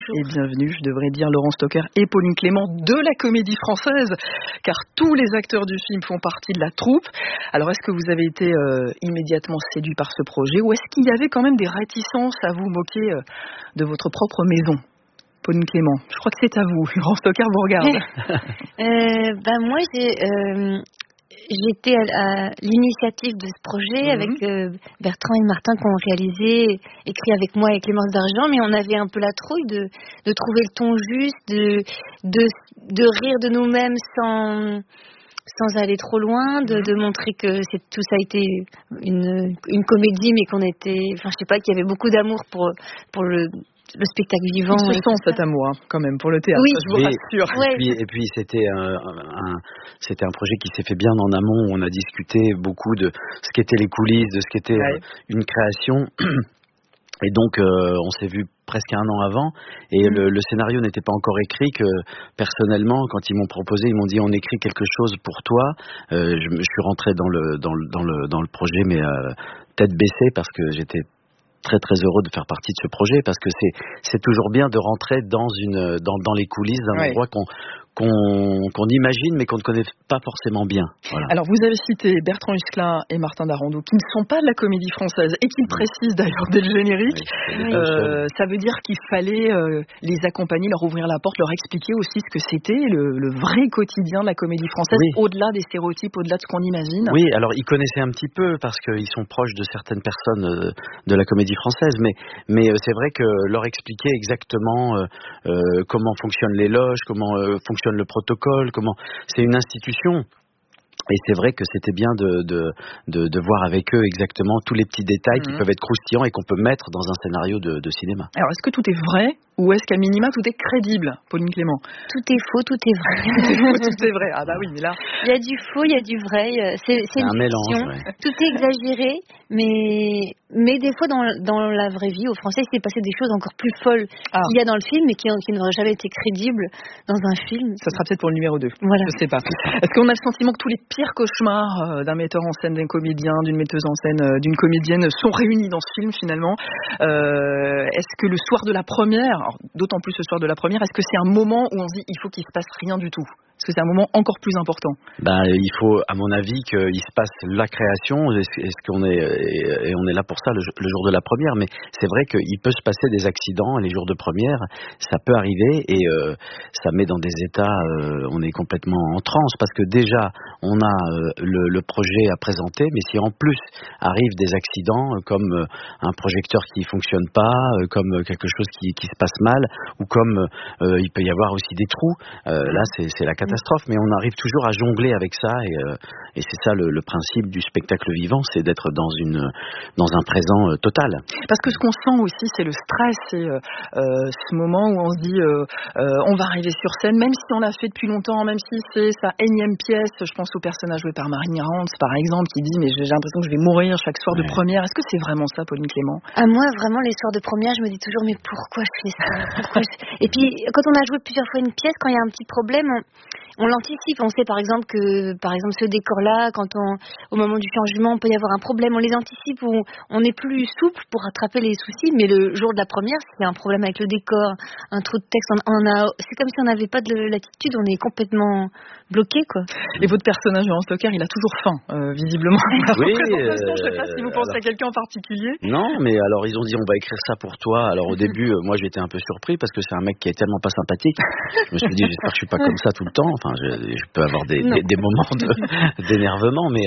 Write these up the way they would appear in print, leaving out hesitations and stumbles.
Et bienvenue, je devrais dire, Laurent Stocker et Pauline Clément de la Comédie Française, car tous les acteurs du film font partie de la troupe. Alors, est-ce que vous avez été immédiatement séduit par ce projet, ou est-ce qu'il y avait quand même des réticences à vous moquer de votre propre maison? Pauline Clément, je crois que c'est à vous. Laurent Stocker vous regarde. Moi, j'étais à l'initiative de ce projet avec Bertrand et Martin qui ont réalisé, écrit avec moi et Clémence d'Argent, mais on avait un peu la trouille de trouver le ton juste, de rire de nous-mêmes sans aller trop loin, de montrer que tout ça a été une comédie, mais qu'on était, je sais pas, qu'il y avait beaucoup d'amour pour le spectacle vivant. Il se sent cet amour, quand même, pour le théâtre, oui. Ça, je vous rassure. Et puis c'était un projet qui s'est fait bien en amont, où on a discuté beaucoup de ce qu'étaient les coulisses, de ce qu'était une création. Et donc, on s'est vu presque un an avant, et le scénario n'était pas encore écrit, que personnellement, quand ils m'ont proposé, ils m'ont dit on écrit quelque chose pour toi. Je suis rentré dans le projet, mais tête baissée, parce que j'étais très très heureux de faire partie de ce projet, parce que c'est toujours bien de rentrer dans les coulisses d'un endroit qu'on imagine mais qu'on ne connaît pas forcément bien. Voilà. Alors vous avez cité Bertrand Huskla et Martin Darandou, qui ne sont pas de la Comédie Française et qui le précisent d'ailleurs dès le générique. Ça veut dire qu'il fallait les accompagner, leur ouvrir la porte, leur expliquer aussi ce que c'était le vrai quotidien de la Comédie Française, au-delà des stéréotypes, au-delà de ce qu'on imagine. Oui, alors ils connaissaient un petit peu parce qu'ils sont proches de certaines personnes de la Comédie Française, mais c'est vrai que leur expliquer exactement comment fonctionnent les loges, comment fonctionne le protocole, c'est une institution. Et c'est vrai que c'était bien de voir avec eux exactement tous les petits détails qui peuvent être croustillants et qu'on peut mettre dans un scénario de cinéma. Alors, est-ce que tout est vrai ou est-ce qu'à minima tout est crédible, Pauline Clément? Tout est faux, tout est vrai. Tout est faux, tout est vrai. Ah bah oui, mais là... Il y a du faux, il y a du vrai. C'est un une mélange. fiction. Tout est exagéré, mais des fois dans la vraie vie, au Français, il s'est passé des choses encore plus folles qu'il y a dans le film, mais qui n'auraient jamais été crédibles dans un film. Ça sera peut-être pour le numéro 2. Voilà. Je sais pas. Est-ce qu'on a le sentiment que tous les pires cauchemars d'un metteur en scène, d'un comédien, d'une metteuse en scène, d'une comédienne sont réunis dans ce film finalement? Est-ce que le soir de la première, d'autant plus le soir de la première, est-ce que c'est un moment où on se dit il faut qu'il se passe rien du tout? Est-ce que c'est un moment encore plus important? Il faut, à mon avis, qu'il se passe la création. Est-ce qu'on est et on est là pour ça le jour de la première. Mais c'est vrai qu'il peut se passer des accidents les jours de première. Ça peut arriver et ça met dans des états. On est complètement en transe parce que déjà on a le projet à présenter, mais si en plus arrivent des accidents comme un projecteur qui fonctionne pas, comme quelque chose qui se passe mal, ou comme il peut y avoir aussi des trous. Là, c'est la catastrophe, mais on arrive toujours à jongler avec ça et c'est ça le principe du spectacle vivant, c'est d'être dans un présent total. Parce que ce qu'on sent aussi, c'est le stress, c'est ce moment où on se dit on va arriver sur scène, même si on l'a fait depuis longtemps, même si c'est sa énième pièce. Je pense au personnage joué par Marine Rantz, par exemple, qui dit mais j'ai l'impression que je vais mourir chaque soir de première. Est-ce que c'est vraiment ça, Pauline Clément? Moi, vraiment, les soirs de première, je me dis toujours mais pourquoi je fais ça? Et puis, quand on a joué plusieurs fois une pièce, quand il y a un petit problème, on l'anticipe. On sait par exemple que ce décor-là, au moment du changement, il peut y avoir un problème. On les anticipe, on est plus souple pour rattraper les soucis. Mais le jour de la première, s'il y a un problème avec le décor, un trou de texte, c'est comme si on n'avait pas de latitude. On est complètement bloqué, quoi. Et votre personnage, Laurent Stocker, il a toujours faim, visiblement. Oui. Je ne sais pas si vous pensez à quelqu'un en particulier. Non, mais alors ils ont dit on va écrire ça pour toi. Alors au début, moi j'étais un peu surpris parce que c'est un mec qui est tellement pas sympathique. Je me suis dit j'espère que je suis pas comme ça tout le temps. Enfin, je peux avoir des moments d'énervement, mais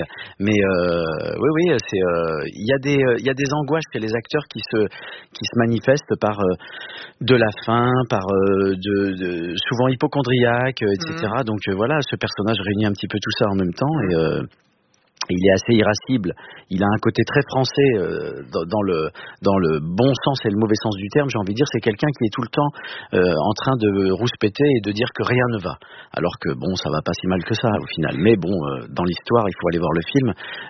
oui, c'est il y a des angoisses chez les acteurs qui se manifestent par de la faim, par souvent hypocondriaque, etc. Donc voilà, ce personnage réunit un petit peu tout ça en même temps et il est assez irascible. Il a un côté très français dans le bon sens et le mauvais sens du terme. J'ai envie de dire, c'est quelqu'un qui est tout le temps en train de rouspéter et de dire que rien ne va. Alors que ça va pas si mal que ça au final. Mais dans l'histoire, il faut aller voir le film.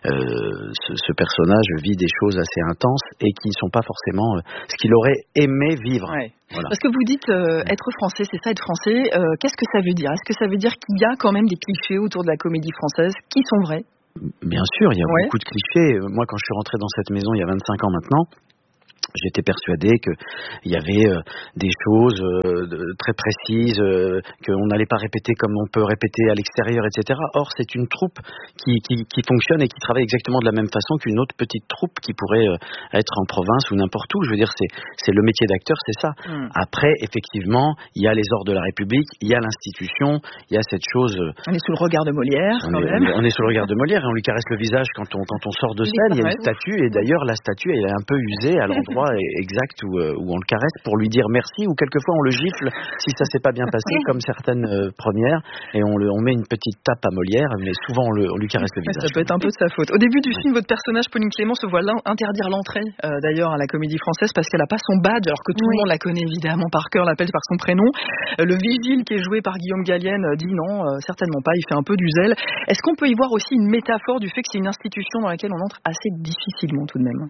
Ce personnage vit des choses assez intenses et qui ne sont pas forcément ce qu'il aurait aimé vivre. Ouais. Voilà. Parce que vous dites être français, c'est ça être français. Qu'est-ce que ça veut dire? Est-ce que ça veut dire qu'il y a quand même des clichés autour de la comédie française qui sont vrais? Bien sûr, il y a beaucoup de clichés. Moi, quand je suis rentré dans cette maison il y a 25 ans maintenant, J'étais persuadé qu'il y avait des choses très précises, qu'on n'allait pas répéter comme on peut répéter à l'extérieur, etc. Or, c'est une troupe qui fonctionne et qui travaille exactement de la même façon qu'une autre petite troupe qui pourrait être en province ou n'importe où. Je veux dire, c'est le métier d'acteur, c'est ça. Après, effectivement, il y a les ordres de la République, il y a l'institution, il y a cette chose... On est sous le regard de Molière, quand même. On est sous le regard de Molière et on lui caresse le visage quand on sort de scène. Il y a une statue et d'ailleurs, la statue, elle est un peu usée à l'endroit exact où on le caresse pour lui dire merci, ou quelquefois on le gifle si ça s'est pas bien passé comme certaines premières, et on met une petite tape à Molière, mais souvent on lui caresse le visage. Ça peut être un peu de sa faute. Au début du film, votre personnage Pauline Clément se voit interdire l'entrée d'ailleurs à la Comédie Française parce qu'elle n'a pas son badge, alors que tout le monde la connaît évidemment par cœur, l'appelle par son prénom. Le vigile qui est joué par Guillaume Gallienne dit non, certainement pas, il fait un peu du zèle. Est-ce qu'on peut y voir aussi une métaphore du fait que c'est une institution dans laquelle on entre assez difficilement tout de même?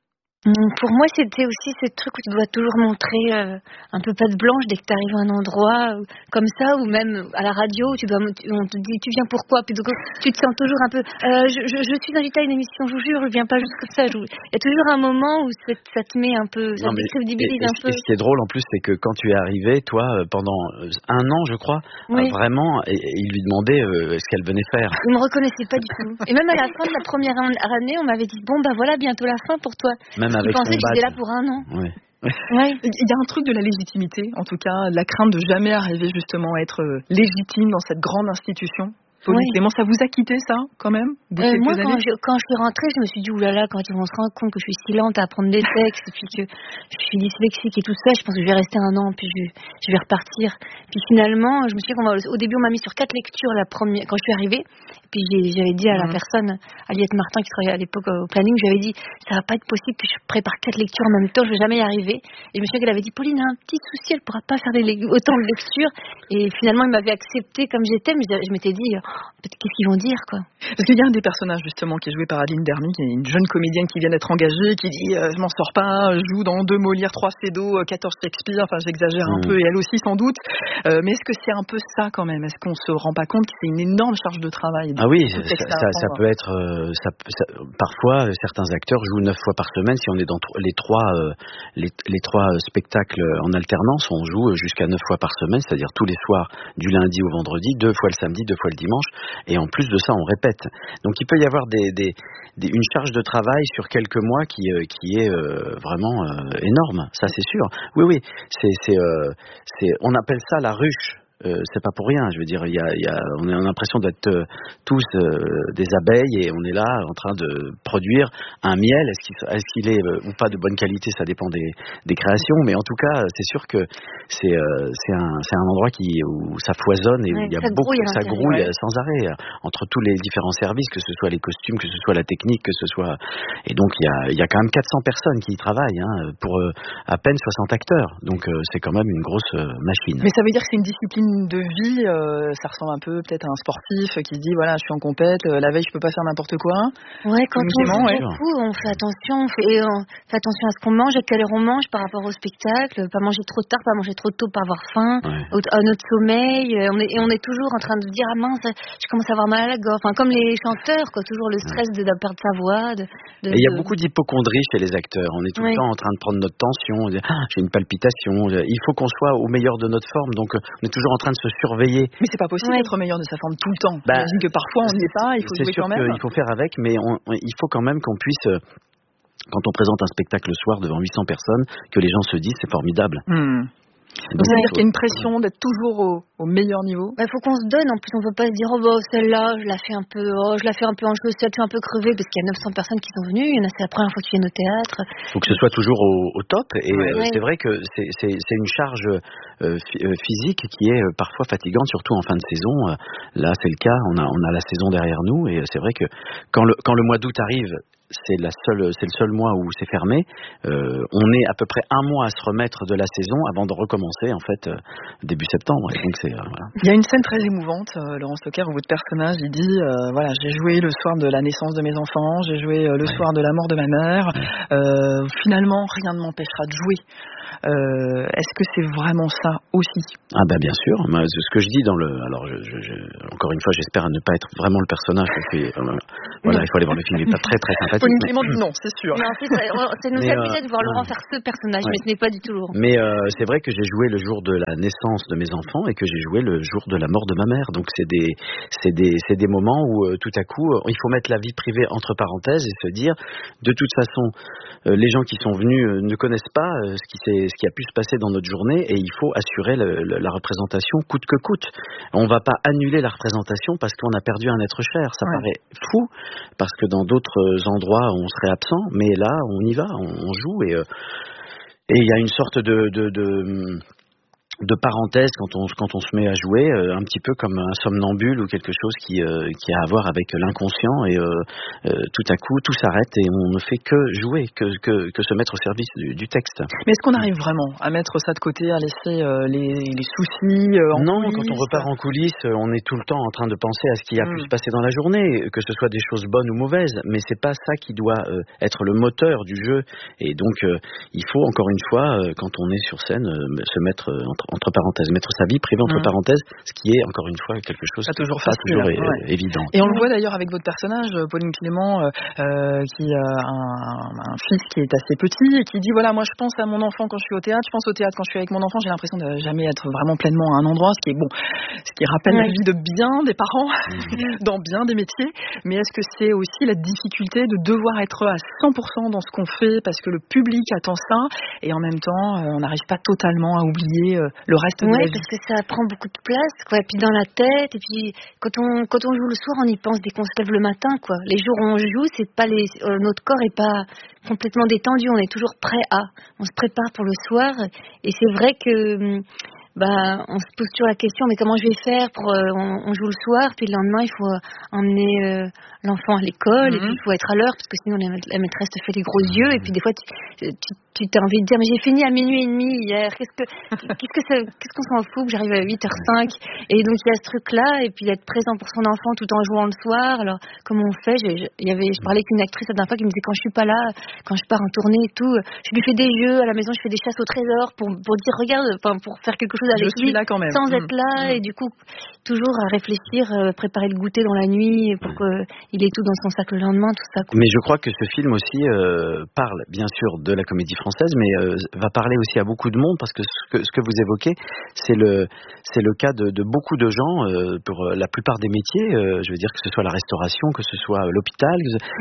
Pour moi, c'était aussi ce truc où tu dois toujours montrer un peu patte blanche dès que tu arrives à un endroit comme ça, ou même à la radio, on te dit tu viens pourquoi, puis donc, tu te sens toujours un peu je suis invitée à une émission, je vous jure, je viens pas juste comme ça. Il y a toujours un moment où ça te met un peu, ça te décrédibilise un peu. Et ce qui est drôle en plus, c'est que quand tu es arrivé, toi, pendant un an, je crois, vraiment, il lui demandait ce qu'elle venait faire. Il me reconnaissait pas du tout. Et même à la fin de la première année, on m'avait dit bon bah voilà, bientôt la fin pour toi. Avec pensais que j'étais là pour un an. Ouais. Il y a un truc de la légitimité, en tout cas, la crainte de jamais arriver justement à être légitime dans cette grande institution. Pauline Clément, ça vous a quitté ça, quand même moi, quand je suis rentrée, je me suis dit, oulala, quand ils vont se rendre compte que je suis si lente à apprendre des textes, et puis que je suis dyslexique et tout ça, je pense que je vais rester un an, puis je vais repartir. Puis finalement, je me suis dit au début, on m'a mis sur 4 lectures quand je suis arrivée. Puis j'avais dit à la personne, à Liette Martin, qui travaillait à l'époque au planning, j'avais dit, ça va pas être possible que je prépare 4 lectures en même temps, je vais jamais y arriver. Et je me suis dit qu'elle avait dit, Pauline a un petit souci, elle pourra pas faire autant de lectures. Et finalement, il m'avait acceptée comme j'étais, mais je m'étais dit, qu'est-ce qu'ils vont dire, quoi. Parce qu'il y a un des personnages, justement, qui est joué par Adeline Dermy, qui est une jeune comédienne qui vient d'être engagée, qui dit je m'en sors pas, je joue dans 2 Molière, 3 Feydeau, 14 Shakespeare, enfin j'exagère un peu, et elle aussi sans doute. Mais est-ce que c'est un peu ça quand même? Est-ce qu'on se rend pas compte que c'est une énorme charge de travail? Ah oui, ça peut être... parfois, certains acteurs jouent 9 fois par semaine. Si on est dans les trois spectacles en alternance, on joue jusqu'à 9 fois par semaine, c'est-à-dire tous les soirs, du lundi au vendredi, 2 fois le samedi, 2 fois le dimanche. Et en plus de ça, on répète. Donc il peut y avoir une charge de travail sur quelques mois qui est vraiment énorme. Ça, c'est sûr. Oui. On appelle ça la ruche. C'est pas pour rien, je veux dire, on a l'impression d'être tous des abeilles et on est là en train de produire un miel. Est-ce qu'il est ou pas de bonne qualité, ça dépend des créations, mais en tout cas, c'est sûr que c'est un endroit où ça foisonne et il y a ça grouille sans arrêt entre tous les différents services, que ce soit les costumes, que ce soit la technique, que ce soit... Et donc il y a quand même 400 personnes qui y travaillent pour à peine 60 acteurs, donc c'est quand même une grosse machine. Mais ça veut dire que c'est une discipline de vie, ça ressemble un peu peut-être à un sportif qui se dit voilà, je suis en compète, la veille je peux pas faire n'importe quoi. Ouais, quand on joue beaucoup, on fait attention, on fait attention à ce qu'on mange, à quelle heure on mange par rapport au spectacle, pas manger trop tard, pas manger trop tôt, pas avoir faim, à notre sommeil, on est toujours en train de dire ah mince, je commence à avoir mal à la gorge, enfin comme les chanteurs quoi, toujours le stress de perdre sa voix. Et il y a beaucoup d'hypocondrie chez les acteurs, on est tout le temps en train de prendre notre tension, j'ai une palpitation, il faut qu'on soit au meilleur de notre forme, donc on est toujours en train de se surveiller. Mais c'est pas possible d'être au meilleur de sa forme tout le temps. J'imagine que parfois on n'y est pas, il faut jouer quand même. Il faut faire avec, mais il faut quand même qu'on puisse, quand on présente un spectacle le soir devant 800 personnes, que les gens se disent c'est formidable. Donc ça veut dire qu'il y a une pression d'être toujours au meilleur niveau. Il faut qu'on se donne, en plus on ne peut pas se dire celle-là je la fais un peu en chaussettes, je suis un peu crevée parce qu'il y a 900 personnes qui sont venues, c'est la première fois que tu viens au théâtre. Il faut que ce soit toujours au top et c'est vrai que c'est une charge physique qui est parfois fatigante, surtout en fin de saison. Là c'est le cas, on a la saison derrière nous et c'est vrai que quand le mois d'août arrive, c'est le seul mois où c'est fermé. On est à peu près un mois à se remettre de la saison avant de recommencer en fait début septembre. Et donc voilà. Il y a une scène très émouvante, Laurent Stocker, où votre personnage il dit voilà, j'ai joué le soir de la naissance de mes enfants, j'ai joué le soir de la mort de ma mère. Finalement, rien ne m'empêchera de jouer. Est-ce que c'est vraiment ça aussi? Ah bah bien sûr. Moi, ce que je dis dans le, alors encore une fois, j'espère ne pas être vraiment le personnage. Voilà, il faut aller voir le film. Il n'est pas très très sympathique. Pauline Clément dit non, c'est sûr. Mais en fait, ça nous habituait de voir Laurent faire ce personnage, mais ce n'est pas du tout Laurent. Mais c'est vrai que j'ai joué le jour de la naissance de mes enfants et que j'ai joué le jour de la mort de ma mère. Donc c'est des moments où tout à coup il faut mettre la vie privée entre parenthèses et se dire de toute façon les gens qui sont venus ne connaissent pas ce qui a pu se passer dans notre journée et il faut assurer la représentation coûte que coûte. On va pas annuler la représentation parce qu'on a perdu un être cher. Ça paraît fou parce que dans d'autres endroits on serait absent, mais là on y va, on joue et il y a une sorte de parenthèse quand on se met à jouer, un petit peu comme un somnambule ou quelque chose qui a à voir avec l'inconscient et tout à coup tout s'arrête et on ne fait que jouer, que se mettre au service du texte. Mais est-ce qu'on arrive vraiment à mettre ça de côté, à laisser les soucis Non, coulisses? quand on repart en coulisses, on est tout le temps en train de penser à ce qui a pu se passer dans la journée, que ce soit des choses bonnes ou mauvaises, mais c'est pas ça qui doit être le moteur du jeu et donc il faut encore une fois quand on est sur scène se mettre entre parenthèses, mettre sa vie privée entre parenthèses, ce qui est encore une fois quelque chose pas toujours pas facile, toujours évident. Et on le voit d'ailleurs avec votre personnage, Pauline Clément, qui a un fils qui est assez petit et qui dit voilà, moi je pense à mon enfant quand je suis au théâtre, je pense au théâtre quand je suis avec mon enfant, j'ai l'impression de jamais être vraiment pleinement à un endroit, ce qui rappelle la vie de bien des parents dans bien des métiers. Mais est-ce que c'est aussi la difficulté de devoir être à 100% dans ce qu'on fait parce que le public attend ça et en même temps on n'arrive pas totalement à oublier le reste de la vie? Parce que ça prend beaucoup de place, quoi. Et puis dans la tête, et puis quand on joue le soir, on y pense dès qu'on se lève le matin, quoi. Les jours où on joue, c'est pas notre corps est pas complètement détendu, on est toujours prêt on se prépare pour le soir. Et c'est vrai que on se pose toujours la question, mais comment je vais faire pour on joue le soir, puis le lendemain il faut emmener l'enfant à l'école, et puis il faut être à l'heure parce que sinon la maîtresse te fait les gros yeux, et puis des fois tu as envie de dire mais j'ai fini à 12:30 hier, qu'est-ce qu'on s'en fout que j'arrive à 8h05, et donc il y a ce truc là, et puis d'être présent pour son enfant tout en jouant le soir. Alors comment on fait? Je parlais avec une actrice la dernière fois qui me disait quand je suis pas là, quand je pars en tournée et tout, je lui fais des jeux à la maison, je fais des chasses au trésor pour dire regarde, pour faire quelque chose avec lui sans être là, et du coup toujours à réfléchir, préparer le goûter dans la nuit pour qu'il ait tout dans son sac le lendemain, tout ça, quoi. Mais je crois que ce film aussi parle bien sûr de la comédie française, mais va parler aussi à beaucoup de monde parce que ce que vous évoquez, c'est le cas de beaucoup de gens pour la plupart des métiers. Je veux dire que ce soit la restauration, que ce soit l'hôpital.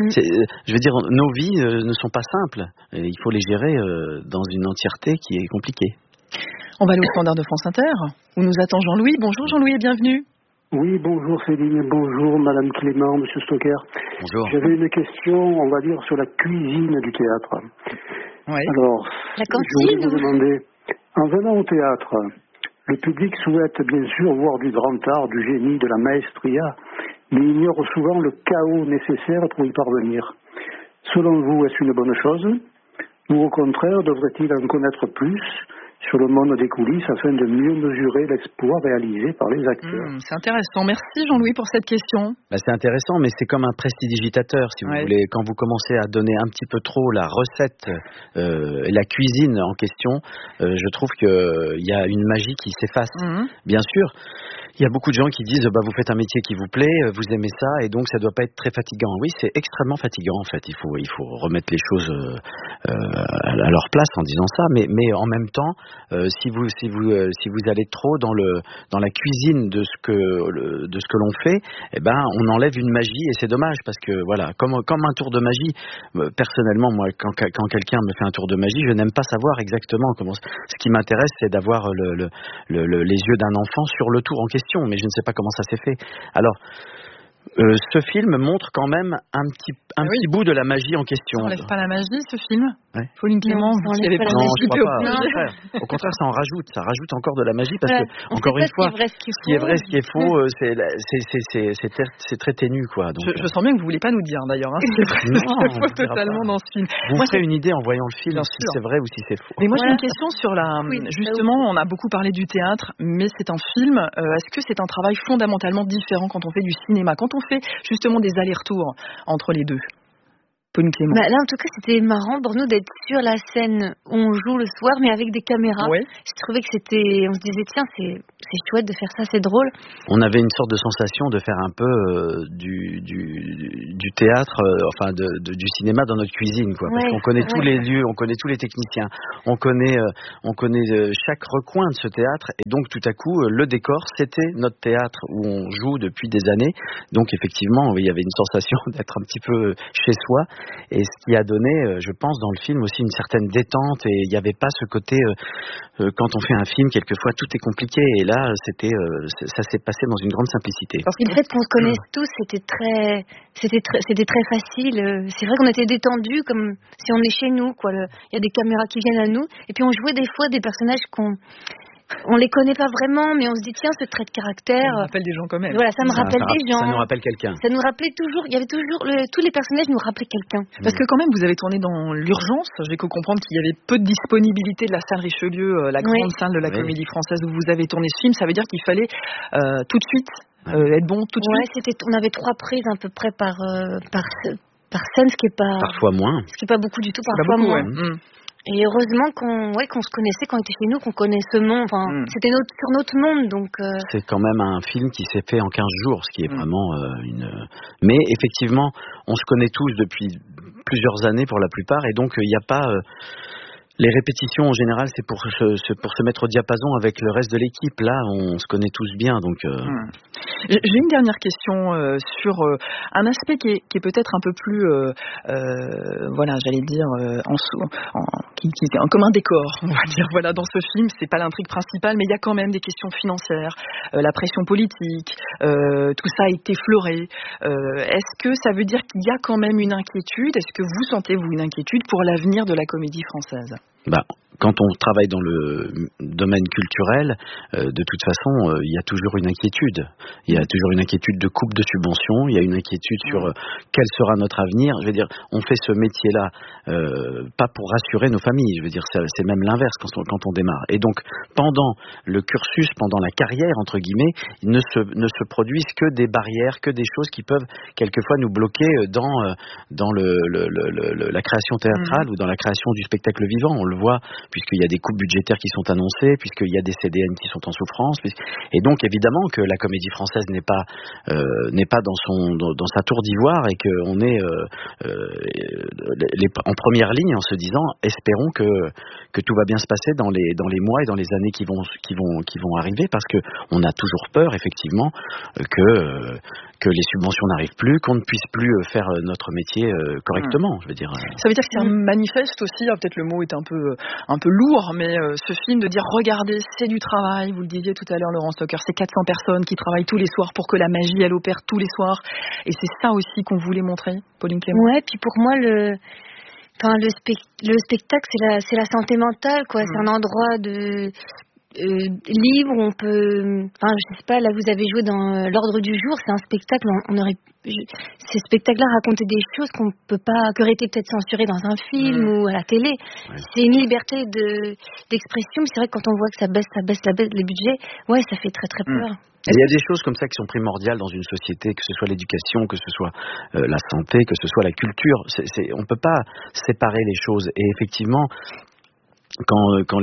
Je veux dire, nos vies ne sont pas simples. Et il faut les gérer dans une entièreté qui est compliquée. On va aller au standard de France Inter, où nous attend Jean-Louis. Bonjour Jean-Louis et bienvenue. Oui, bonjour Céline, bonjour Madame Clément, Monsieur Stocker. Bonjour. J'avais une question, on va dire, sur la cuisine du théâtre. Oui. Alors, la je voulais vous demander, en venant au théâtre, le public souhaite bien sûr voir du grand art, du génie, de la maestria, mais ignore souvent le chaos nécessaire pour y parvenir. Selon vous, est-ce une bonne chose? Ou au contraire, devrait-il en connaître plus sur le monde des coulisses afin de mieux mesurer l'exploit réalisé par les acteurs? C'est intéressant. Merci Jean-Louis pour cette question. C'est intéressant, mais c'est comme un prestidigitateur, si vous voulez. Quand vous commencez à donner un petit peu trop la recette et la cuisine en question, je trouve qu'il y a une magie qui s'efface. Bien sûr, il y a beaucoup de gens qui disent vous faites un métier qui vous plaît, vous aimez ça, et donc ça doit pas être très fatigant. Oui, c'est extrêmement fatigant en fait. Il faut remettre les choses à leur place en disant ça, mais en même temps, si vous allez trop dans la cuisine de ce que l'on fait, on enlève une magie et c'est dommage parce que voilà, comme un tour de magie. Personnellement, moi, quand quelqu'un me fait un tour de magie, je n'aime pas savoir exactement comment. Ce qui m'intéresse, c'est d'avoir les yeux d'un enfant sur le tour en question. Mais je ne sais pas comment ça s'est fait. Alors, ce film montre quand même un petit bout de la magie en question. Ça n'enlève pas la magie, ce film? Pauline Clément, vous n'y avez pas participé au contraire, ça rajoute encore de la magie parce que, encore une fois, ce qui est vrai, ce qui est faux, c'est très ténu, quoi. Donc, je sens bien que vous ne voulez pas nous dire, d'ailleurs, ce qui est faux totalement dans ce film. Vous ferez une idée en voyant le film, si c'est vrai ou si c'est faux. Mais moi, j'ai une question sur justement, on a beaucoup parlé du théâtre, mais c'est un film. Est-ce que c'est un travail fondamentalement différent quand on fait du cinéma, quand on fait justement des allers-retours entre les deux? Pauline Clément. Là, en tout cas, c'était marrant pour nous d'être sur la scène où on joue le soir, mais avec des caméras. Ouais. Je trouvais que on se disait, tiens, c'est chouette de faire ça, c'est drôle. On avait une sorte de sensation de faire un peu du théâtre, du cinéma dans notre cuisine, quoi. Parce qu'on connaît tous les lieux, on connaît tous les techniciens, on connaît chaque recoin de ce théâtre, et donc tout à coup, le décor, c'était notre théâtre où on joue depuis des années. Donc effectivement, il y avait une sensation d'être un petit peu chez soi. Et ce qui a donné, je pense, dans le film aussi une certaine détente, et il n'y avait pas ce côté quand on fait un film, quelquefois tout est compliqué, et là ça s'est passé dans une grande simplicité. Parce que le fait qu'on se connaisse tous, c'était très facile. C'est vrai qu'on était détendus, comme si on est chez nous, quoi. Il y a des caméras qui viennent à nous, et puis on jouait des fois des personnages on les connaît pas vraiment, mais on se dit tiens, ce trait de caractère. Ça me rappelle des gens quand même. Voilà, ça me rappelle des gens. Ça nous rappelle quelqu'un. Ça nous rappelait toujours. Il y avait toujours tous les personnages nous rappelaient quelqu'un. Parce que quand même, vous avez tourné dans l'urgence. J'ai cru comprendre qu'il y avait peu de disponibilité de la salle Richelieu, la grande salle de la Comédie Française où vous avez tourné ce film. Ça veut dire qu'il fallait tout de suite être bon tout de suite. On avait 3 prises à peu près par scène, ce qui est pas. Parfois moins. Ce qui est pas beaucoup du tout. Parfois moins. Et heureusement qu'on se connaissait quand on était chez nous, qu'on connaît ce monde. Enfin, c'était sur notre monde, donc. C'est quand même un film qui s'est fait en 15 jours, ce qui est vraiment Mais effectivement, on se connaît tous depuis plusieurs années pour la plupart, et donc il n'y a pas. Les répétitions, en général, c'est pour se mettre au diapason avec le reste de l'équipe. Là, on se connaît tous bien, donc. J'ai une dernière question sur un aspect qui est peut-être un peu plus, j'allais dire, qui est comme un décor, on va dire. Voilà, dans ce film, c'est pas l'intrigue principale, mais il y a quand même des questions financières, la pression politique, tout ça a été effleuré. Est-ce que ça veut dire qu'il y a quand même une inquiétude ? Est-ce que vous sentez-vous une inquiétude pour l'avenir de la Comédie Française ? Quand on travaille dans le domaine culturel, de toute façon, il y a toujours une inquiétude. Il y a toujours une inquiétude de coupe de subventions, il y a une inquiétude sur quel sera notre avenir. Je veux dire, on fait ce métier-là pas pour rassurer nos familles. Je veux dire, c'est même l'inverse quand on démarre. Et donc, pendant le cursus, pendant la carrière, entre guillemets, il ne se produisent que des barrières, que des choses qui peuvent quelquefois nous bloquer dans la création théâtrale ou dans la création du spectacle vivant. On le voit puisqu'il y a des coupes budgétaires qui sont annoncées, puisqu'il y a des CDN qui sont en souffrance, et donc évidemment que la Comédie Française n'est pas dans sa tour d'ivoire, et qu'on est en première ligne en se disant espérons que tout va bien se passer dans les mois et dans les années qui vont arriver, parce que on a toujours peur effectivement que les subventions n'arrivent plus, qu'on ne puisse plus faire notre métier correctement, je veux dire. Ça veut dire que c'est un manifeste aussi, peut-être le mot est un peu lourd, mais ce film de dire regardez, c'est du travail, vous le disiez tout à l'heure Laurent Stocker, c'est 400 personnes qui travaillent tous les soirs pour que la magie elle opère tous les soirs, et c'est ça aussi qu'on voulait montrer, Pauline Clément. Ouais, puis pour moi le spectacle c'est la santé mentale, quoi. C'est un endroit de libre, on peut, je sais pas, là vous avez joué dans l'ordre du jour, c'est un spectacle, ces spectacles-là racontaient des choses que auraient été peut-être censurées dans un film ou à la télé. C'est une liberté d'expression, mais c'est vrai que quand on voit que ça baisse les budgets, ça fait très très peur. Il y a des choses comme ça qui sont primordiales dans une société, que ce soit l'éducation, que ce soit la santé, que ce soit la culture. On peut pas séparer les choses, et effectivement, quand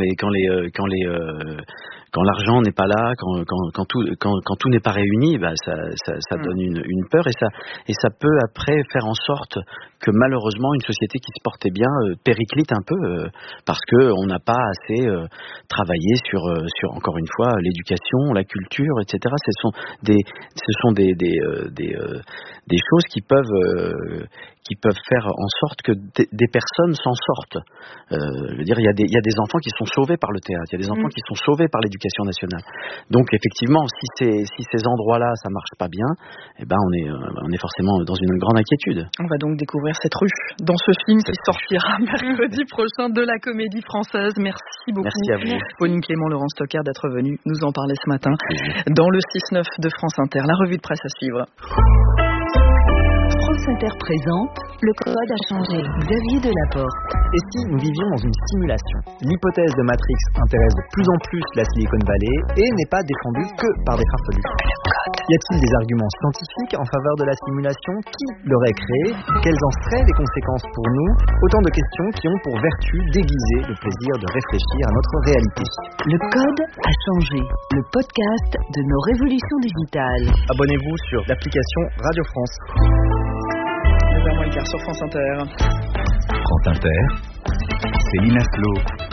l'argent n'est pas là, quand tout n'est pas réuni, ça donne une peur, et ça peut après faire en sorte que malheureusement une société qui se portait bien périclite un peu, parce que on n'a pas assez travaillé sur encore une fois l'éducation, la culture, etc. Ce sont des choses qui peuvent faire en sorte que des personnes s'en sortent. Je veux dire, il y a des enfants qui sont sauvés par le théâtre, il y a des enfants qui sont sauvés par l'éducation nationale. Donc effectivement, si ces endroits-là ça marche pas bien, on est forcément dans une grande inquiétude. On va donc découvrir cette rue dans ce film qui sortira mercredi prochain de la Comédie Française. Merci beaucoup. Merci à vous. Pauline Clément, Laurent Stocker d'être venu nous en parler ce matin dans le 6-9 de France Inter. La revue de presse à suivre. France Inter présente Le Code a changé. Xavier Delaporte. Et si nous vivions dans une simulation ? L'hypothèse de Matrix intéresse de plus en plus la Silicon Valley et n'est pas défendue que par des farfelus. Le Code. Y a-t-il des arguments scientifiques en faveur de la simulation? Qui l'aurait créée? Quelles en seraient les conséquences pour nous? Autant de questions qui ont pour vertu d'aiguiser le plaisir de réfléchir à notre réalité. Le code a changé. Le podcast de nos révolutions digitales. Abonnez-vous sur l'application Radio France. 9h moins sur France Inter. France Inter, Céline Aslo,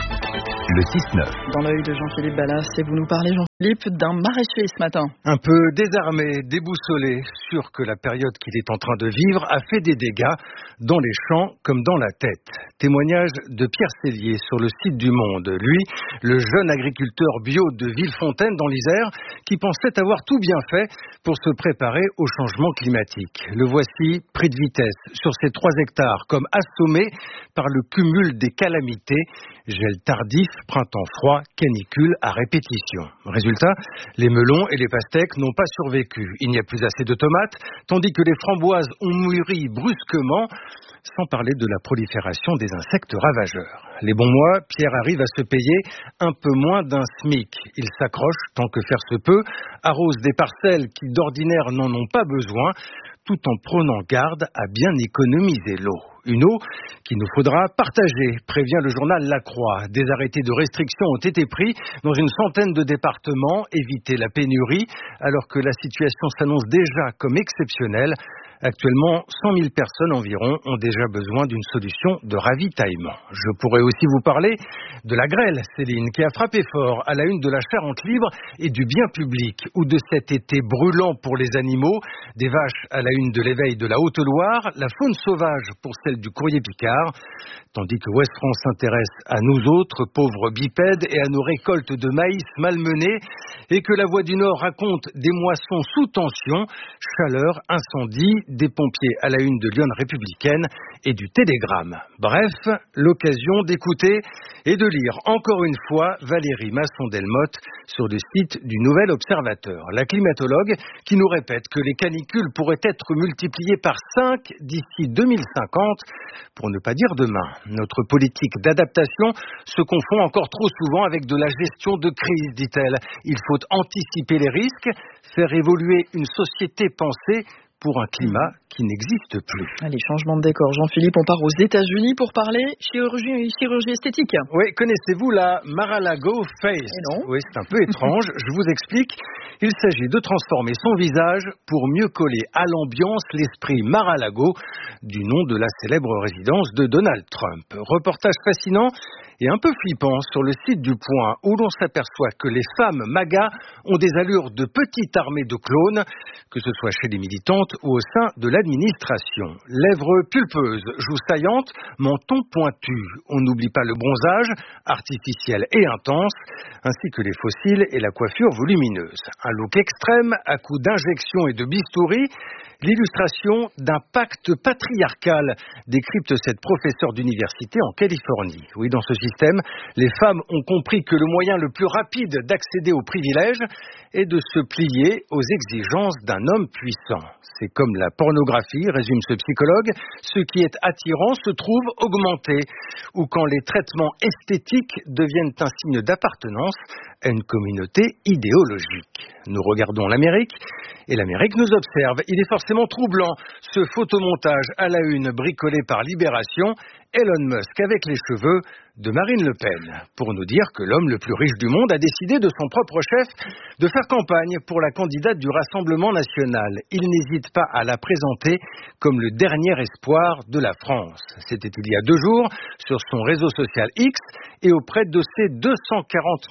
le 6-9. Dans l'œil de Jean-Philippe Ballas, et vous nous parlez, Jean-Philippe, d'un maraîcher ce matin. Un peu désarmé, déboussolé, sûr que la période qu'il est en train de vivre a fait des dégâts dans les champs comme dans la tête. Témoignage de Pierre Cellier sur le site du Monde. Lui, le jeune agriculteur bio de Villefontaine dans l'Isère, qui pensait avoir tout bien fait pour se préparer au changement climatique. Le voici pris de vitesse sur ses 3 hectares, comme assommé par le cumul des calamités, gel tardif, printemps froid, canicule à répétition. Résultat, les melons et les pastèques n'ont pas survécu. Il n'y a plus assez de tomates, tandis que les framboises ont mûri brusquement, sans parler de la prolifération des insectes ravageurs. Les bons mois, Pierre arrive à se payer un peu moins d'un SMIC. Il s'accroche, tant que faire se peut, arrose des parcelles qui d'ordinaire n'en ont pas besoin, tout en prenant garde à bien économiser l'eau. Une eau qu'il nous faudra partager, prévient le journal La Croix. Des arrêtés de restriction ont été pris dans une centaine de départements, éviter la pénurie, alors que la situation s'annonce déjà comme exceptionnelle. Actuellement, 100 000 personnes environ ont déjà besoin d'une solution de ravitaillement. Je pourrais aussi vous parler de la grêle, Céline, qui a frappé fort à la une de la Charente libre et du bien public, ou de cet été brûlant pour les animaux, des vaches à la une de l'éveil de la Haute-Loire, la faune sauvage pour celle du Courrier Picard, tandis que Ouest France s'intéresse à nous autres, pauvres bipèdes, et à nos récoltes de maïs malmenées, et que la Voix du Nord raconte des moissons sous tension, chaleur, incendie, des pompiers à la une de Lyon Républicaine et du Télégramme. Bref, l'occasion d'écouter et de lire encore une fois Valérie Masson-Delmotte sur le site du Nouvel Observateur. La climatologue qui nous répète que les canicules pourraient être multipliées par 5 d'ici 2050, pour ne pas dire demain. Notre politique d'adaptation se confond encore trop souvent avec de la gestion de crise, dit-elle. Il faut anticiper les risques, faire évoluer une société pensée pour un climat qui n'existe plus. Allez, changement de décor. Jean-Philippe, on part aux États-Unis pour parler chirurgie esthétique. Oui, connaissez-vous la Mar-a-Lago Face? Non. Oui, c'est un peu étrange. Je vous explique. Il s'agit de transformer son visage pour mieux coller à l'ambiance l'esprit Mar-a-Lago du nom de la célèbre résidence de Donald Trump. Reportage fascinant et un peu flippant sur le site du Point où l'on s'aperçoit que les femmes MAGA ont des allures de petite armée de clones, que ce soit chez les militantes ou au sein de l'administration. Lèvres pulpeuses, joues saillantes, menton pointu. On n'oublie pas le bronzage, artificiel et intense, ainsi que les fossiles et la coiffure volumineuse. Un look extrême à coups d'injections et de bistouri. L'illustration d'un pacte patriarcal, décrypte cette professeure d'université en Californie. Oui, dans ce système, les femmes ont compris que le moyen le plus rapide d'accéder aux privilèges est de se plier aux exigences d'un homme puissant. C'est comme la pornographie, résume ce psychologue, ce qui est attirant se trouve augmenté, ou quand les traitements esthétiques deviennent un signe d'appartenance à une communauté idéologique. Nous regardons l'Amérique, et l'Amérique nous observe. Il est forcément troublant, ce photomontage à la une bricolé par Libération, Elon Musk avec les cheveux de Marine Le Pen, pour nous dire que l'homme le plus riche du monde a décidé de son propre chef de faire campagne pour la candidate du Rassemblement national. Il n'hésite pas à la présenter comme le dernier espoir de la France. C'était il y a 2 jours sur son réseau social X et auprès de ses 240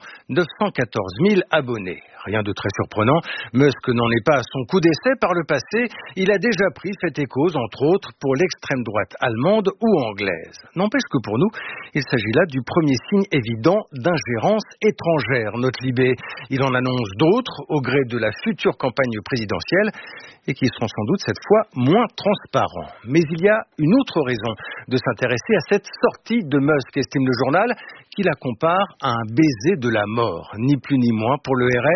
914 000 abonnés. Rien de très surprenant, Musk n'en est pas à son coup d'essai par le passé. Il a déjà pris fait et cause, entre autres, pour l'extrême droite allemande ou anglaise. N'empêche que pour nous, il s'agit là du premier signe évident d'ingérence étrangère, note Libé. Il en annonce d'autres au gré de la future campagne présidentielle et qui seront sans doute cette fois moins transparents. Mais il y a une autre raison de s'intéresser à cette sortie de Musk, estime le journal, qui la compare à un baiser de la mort, ni plus ni moins pour le RN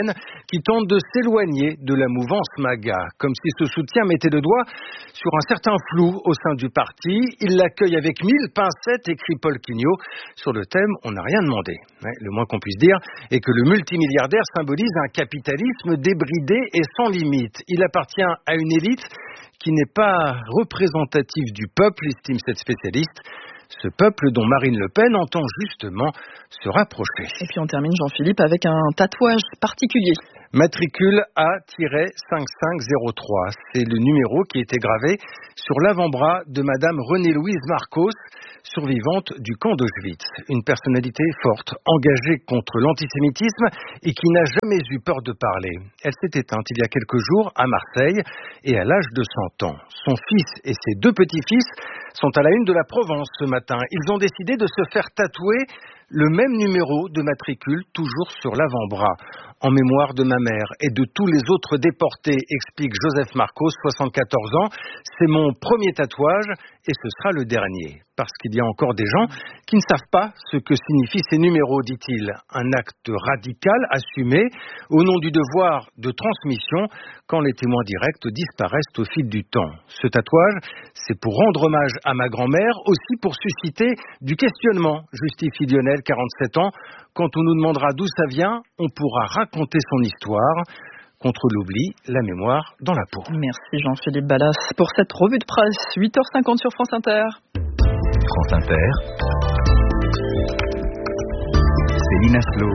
qui tente de s'éloigner de la mouvance MAGA. Comme si ce soutien mettait le doigt sur un certain flou au sein du parti. Il l'accueille avec 1000 pincettes, écrit Paul Quignot. Sur le thème, on n'a rien demandé. Le moins qu'on puisse dire est que le multimilliardaire symbolise un capitalisme débridé et sans limite. Il appartient à une élite qui n'est pas représentative du peuple, estime cette spécialiste. Ce peuple dont Marine Le Pen entend justement se rapprocher. Et puis on termine, Jean-Philippe, avec un tatouage particulier. Matricule A-5503. C'est le numéro qui était gravé sur l'avant-bras de Madame Renée-Louise Marcos, survivante du camp d'Auschwitz. Une personnalité forte, engagée contre l'antisémitisme et qui n'a jamais eu peur de parler. Elle s'est éteinte il y a quelques jours à Marseille et à l'âge de 100 ans. Son fils et ses 2 petits-fils sont à la une de la Provence ce matin. Ils ont décidé de se faire tatouer le même numéro de matricule, toujours sur l'avant-bras. En mémoire de ma mère et de tous les autres déportés, explique Joseph Marcos, 74 ans. C'est mon premier tatouage et ce sera le dernier. Parce qu'il y a encore des gens qui ne savent pas ce que signifient ces numéros, dit-il. Un acte radical, assumé, au nom du devoir de transmission, quand les témoins directs disparaissent au fil du temps. Ce tatouage, c'est pour rendre hommage à ma grand-mère, aussi pour susciter du questionnement, justifie Lionel, 47 ans. Quand on nous demandera d'où ça vient, on pourra raconter son histoire. Contre l'oubli, la mémoire dans la peau. Merci Jean-Philippe Ballas pour cette revue de presse. 8h50 sur France Inter. France Inter. Céline Aslo.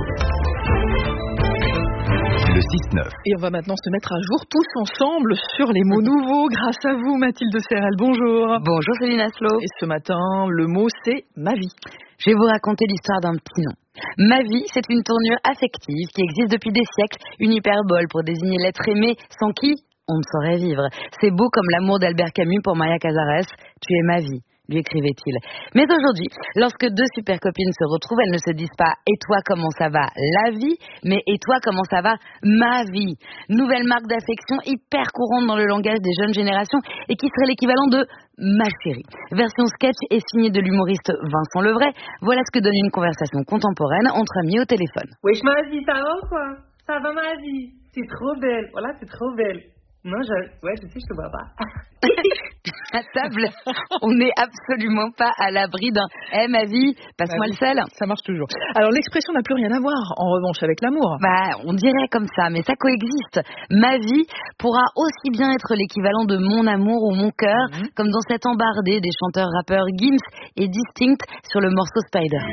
Le 6-9. Et on va maintenant se mettre à jour tous ensemble sur les mots nouveaux. Grâce à vous, Mathilde Serrel. Bonjour. Bonjour Céline Aslo. Et ce matin, le mot c'est ma vie. Je vais vous raconter l'histoire d'un petit nom. Ma vie, c'est une tournure affective qui existe depuis des siècles, une hyperbole pour désigner l'être aimé sans qui on ne saurait vivre. C'est beau comme l'amour d'Albert Camus pour Maria Cazares. Tu es ma vie, lui écrivait-il. Mais aujourd'hui, lorsque 2 super copines se retrouvent, elles ne se disent pas « Et toi, comment ça va la vie ?» mais « Et toi, comment ça va ma vie ?» Nouvelle marque d'affection hyper courante dans le langage des jeunes générations et qui serait l'équivalent de « ma chérie ». Version sketch et signée de l'humoriste Vincent Levray. Voilà ce que donne une conversation contemporaine entre amis au téléphone. Wesh ma vie, ça va ou quoi? Ça va ma vie? C'est trop belle, voilà, c'est trop belle. Non, je sais, je te vois pas. À table, on n'est absolument pas à l'abri d'un « Eh ma vie, passe-moi le sel ». Ça marche toujours. Alors l'expression n'a plus rien à voir, en revanche, avec l'amour. On dirait comme ça, mais ça coexiste. Ma vie pourra aussi bien être l'équivalent de mon amour ou mon cœur, comme dans cette embardée des chanteurs-rappeurs Gims et Distinct sur le morceau Spider.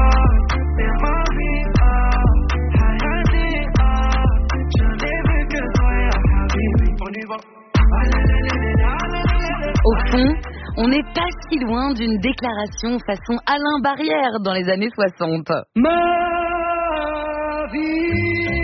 Au fond, on n'est pas si loin d'une déclaration façon Alain Barrière dans les années 60. Ma vie.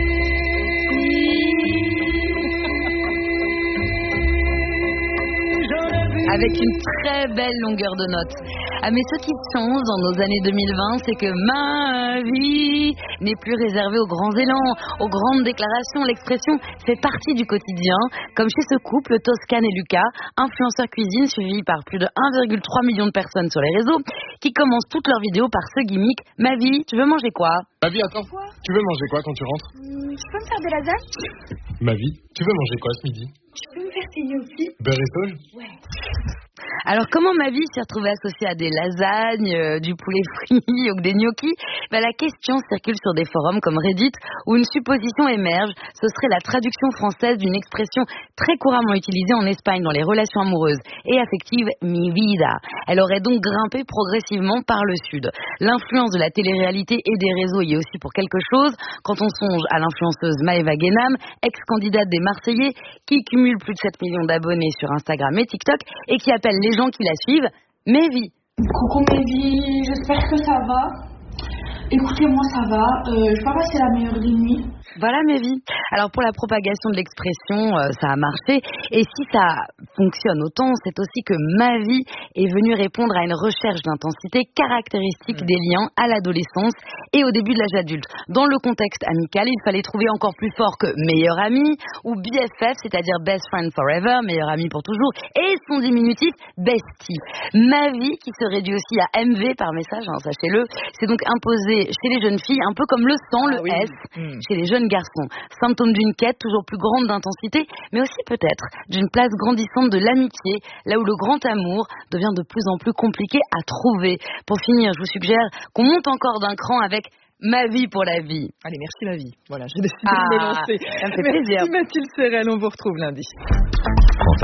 Avec une très belle longueur de note. Mais ce qui change dans nos années 2020, c'est que ma vie n'est plus réservée aux grands élans, aux grandes déclarations. L'expression fait partie du quotidien, comme chez ce couple, Toscane et Lucas, influenceurs cuisine suivis par plus de 1,3 million de personnes sur les réseaux, qui commencent toutes leurs vidéos par ce gimmick. Ma vie, tu veux manger quoi? Ma vie, attends, tu veux manger quoi quand tu rentres? Tu peux me faire de lasagne? Ma vie, tu veux manger quoi ce midi? Tu peux me faire tes gnocchis? Beurre et sauge? Ouais. Alors comment ma vie s'est retrouvée associée à des lasagnes, du poulet frit ou des gnocchis? La question circule sur des forums comme Reddit où une supposition émerge. Ce serait la traduction française d'une expression très couramment utilisée en Espagne dans les relations amoureuses et affectives, mi vida. Elle aurait donc grimpé progressivement par le sud. L'influence de la télé-réalité et des réseaux y est aussi pour quelque chose quand on songe à l'influenceuse Maëva Guénam, ex-candidate des Marseillais, qui cumule plus de 7 millions d'abonnés sur Instagram et TikTok et qui appelle les gens qui la suivent Mévi. Coucou Mévi, j'espère que ça va. Écoutez, moi ça va, je vais pas passer la meilleure des nuits. Voilà Mévi. Alors pour la propagation de l'expression, ça a marché. Et si ça fonctionne autant, c'est aussi que ma vie est venue répondre à une recherche d'intensité caractéristique des liens à l'adolescence et au début de l'âge adulte. Dans le contexte amical, il fallait trouver encore plus fort que meilleur ami ou BFF, c'est-à-dire best friend forever, meilleur ami pour toujours, et son diminutif bestie. Ma vie, qui se réduit aussi à MV par message, sachez-le, c'est donc imposé chez les jeunes filles, un peu comme le sang, le S, chez les jeunes garçons. Sainte symptôme d'une quête toujours plus grande d'intensité, mais aussi peut-être d'une place grandissante de l'amitié, là où le grand amour devient de plus en plus compliqué à trouver. Pour finir, je vous suggère qu'on monte encore d'un cran avec Ma vie pour la vie. Allez, merci la vie. Voilà, j'ai décidé de me lancer. Ça me fait plaisir. Merci Mathilde Serrel, on vous retrouve lundi. France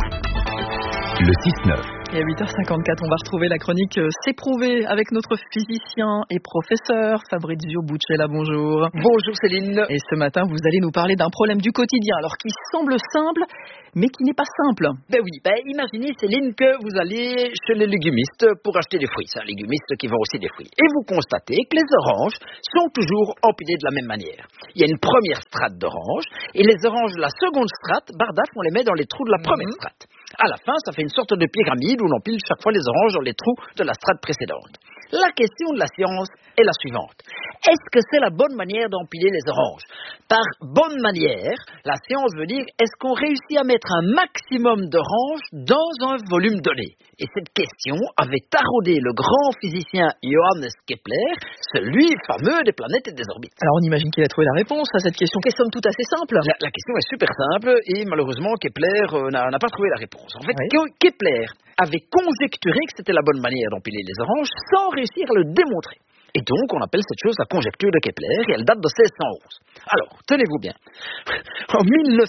Inter, le 6-9. Et à 8h54, on va retrouver la chronique C'est prouvé avec notre physicien et professeur Fabrizio Buccella. Bonjour. Bonjour Céline. Et ce matin, vous allez nous parler d'un problème du quotidien, alors qui semble simple, mais qui n'est pas simple. Ben oui, imaginez Céline que vous allez chez les légumistes pour acheter des fruits. C'est un légumiste qui vend aussi des fruits. Et vous constatez que les oranges sont toujours empilées de la même manière. Il y a une première strate d'oranges, et les oranges de la seconde strate, bardaf, on les met dans les trous de la première strate. À la fin, ça fait une sorte de pyramide où l'on pile chaque fois les oranges dans les trous de la strate précédente. La question de la science est la suivante. Est-ce que c'est la bonne manière d'empiler les oranges? Par bonne manière, la science veut dire est-ce qu'on réussit à mettre un maximum d'oranges dans un volume donné? Et cette question avait taraudé le grand physicien Johannes Kepler, celui fameux des planètes et des orbites. Alors on imagine qu'il a trouvé la réponse à cette question qui est somme toute assez simple. La question est super simple et malheureusement Kepler n'a pas trouvé la réponse. En fait, Kepler avait conjecturé que c'était la bonne manière d'empiler les oranges sans réussir à le démontrer. Et donc, on appelle cette chose la conjecture de Kepler, et elle date de 1611. Alors, tenez-vous bien, en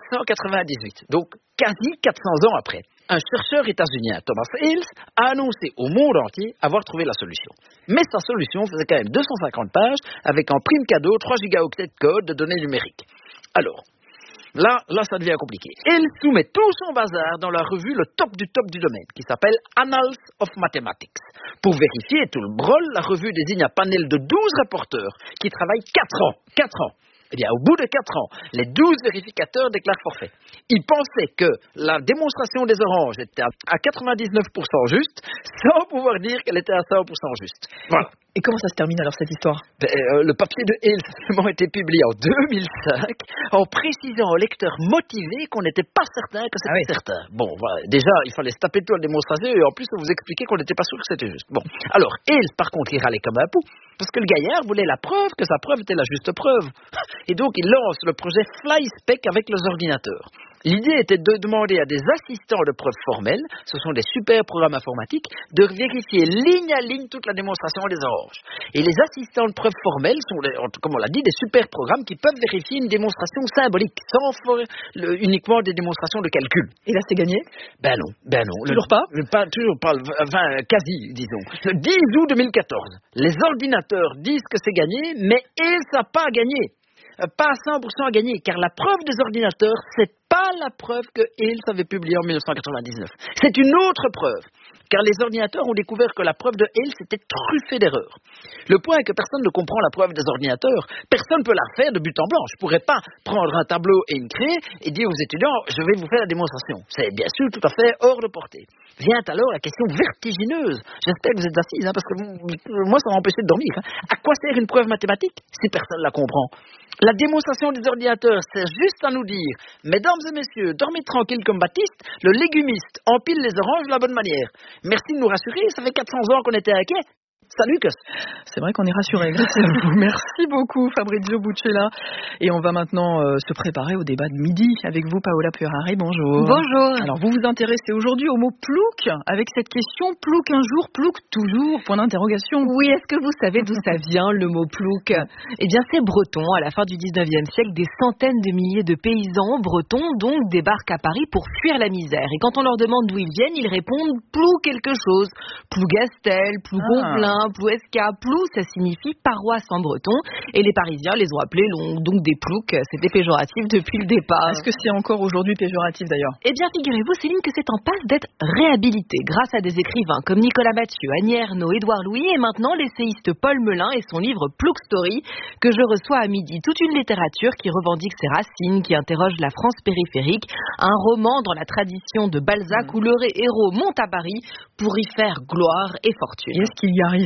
1998, donc quasi 400 ans après, un chercheur états-unien, Thomas Hales, a annoncé au monde entier avoir trouvé la solution. Mais sa solution faisait quand même 250 pages, avec en prime cadeau 3 gigaoctets de code de données numériques. Alors, Là, ça devient compliqué. Il soumet tout son bazar dans la revue le top du domaine, qui s'appelle Annals of Mathematics. Pour vérifier tout le brol, la revue désigne un panel de 12 reporters qui travaillent 4 ans. Eh bien, au bout de 4 ans, les 12 vérificateurs déclarent forfait. Ils pensaient que la démonstration des oranges était à 99% juste, sans pouvoir dire qu'elle était à 100% juste. Voilà. Et comment ça se termine alors cette histoire? Le papier de Hales a seulement été publié en 2005 en précisant aux lecteurs motivés qu'on n'était pas certain que c'était certain. Bon, voilà. Déjà, il fallait se taper tout à la démonstration et en plus, on vous expliquait qu'on n'était pas sûr que c'était juste. Bon, alors, Hales, par contre, il râlait comme un pou parce que le gaillard voulait la preuve que sa preuve était la juste preuve. Et donc, il lance le projet FlySpec avec les ordinateurs. L'idée était de demander à des assistants de preuve formelles, ce sont des super programmes informatiques, de vérifier ligne à ligne toute la démonstration des oranges. Et les assistants de preuve formelles sont, comme on l'a dit, des super programmes qui peuvent vérifier une démonstration symbolique, sans faire uniquement des démonstrations de calcul. Et là, c'est gagné? Ben non. Toujours pas? Toujours pas, enfin, quasi, disons. Le 10 août 2014, les ordinateurs disent que c'est gagné, mais ils n'a pas gagné. Pas à 100% gagné, car la preuve des ordinateurs, c'est pas la preuve que Hales avait publiée en 1999. C'est une autre preuve, car les ordinateurs ont découvert que la preuve de Hales était truffée d'erreurs. Le point est que personne ne comprend la preuve des ordinateurs. Personne ne peut la faire de but en blanc. Je ne pourrais pas prendre un tableau et une craie et dire aux étudiants, je vais vous faire la démonstration. C'est bien sûr tout à fait hors de portée. Vient alors la question vertigineuse. J'espère que vous êtes assises, parce que moi, ça m'a empêché de dormir. À quoi sert une preuve mathématique si personne ne la comprend? La démonstration des ordinateurs sert juste à nous dire, mesdames et messieurs, dormez tranquille comme Baptiste, le légumiste empile les oranges de la bonne manière. Merci de nous rassurer, ça fait 400 ans qu'on était inquiets. Salut, Cos. C'est vrai qu'on est rassurés grâce à vous. Merci beaucoup, Fabrizio Buccella. Et on va maintenant se préparer au débat de midi avec vous, Paola Puerari. Bonjour. Bonjour. Alors, vous vous intéressez aujourd'hui au mot plouc avec cette question, plouc un jour, plouc toujours, point d'interrogation. Oui, est-ce que vous savez d'où ça vient, le mot plouc? Eh bien, c'est breton. À la fin du 19e siècle, des centaines de milliers de paysans bretons, donc, débarquent à Paris pour fuir la misère. Et quand on leur demande d'où ils viennent, ils répondent plou quelque chose. Plougastel, Plougonvelin, Plouesca, Plou, ça signifie paroisse en breton. Et les Parisiens les ont appelés donc des ploucs. C'était péjoratif depuis le départ. Est-ce que c'est encore aujourd'hui péjoratif d'ailleurs? Eh bien, figurez-vous, Céline, que c'est en passe d'être réhabilité grâce à des écrivains comme Nicolas Mathieu, Annie Ernaux, Édouard Louis et maintenant l'essayiste Paul Melun et son livre Plouc Story que je reçois à midi. Toute une littérature qui revendique ses racines, qui interroge la France périphérique. Un roman dans la tradition de Balzac où le héros monte à Paris pour y faire gloire et fortune. Et est-ce qu'il y arrive